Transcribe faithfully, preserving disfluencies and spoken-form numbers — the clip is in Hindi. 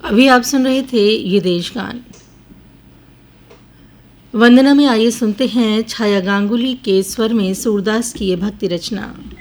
अभी आप सुन रहे थे ये देश गान। वंदना में आइए सुनते हैं छाया गांगुली के स्वर में सूरदास की ये भक्ति रचना।